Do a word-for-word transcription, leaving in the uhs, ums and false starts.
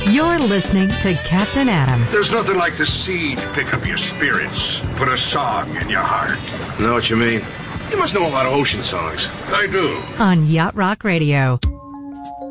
You're listening to Captain Adam. There's nothing like the sea to pick up your spirits, put a song in your heart. Know what you mean? You must know a lot of ocean songs. I do. On Yacht Rock Radio.